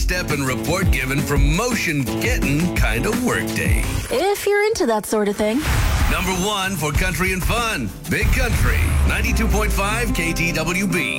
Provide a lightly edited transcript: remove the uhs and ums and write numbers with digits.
step and report given from motion getting kind of workday. If you're into that sort of thing. Number 1 for country and fun. Big Country, 92.5 KTWB.